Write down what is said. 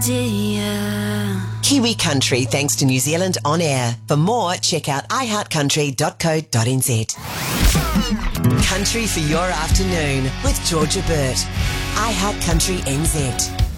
Dear. Kiwi Country, thanks to New Zealand On Air. For more, check out iHeartCountry.co.nz. Country for your afternoon with Georgia Burt. iHeartCountry NZ.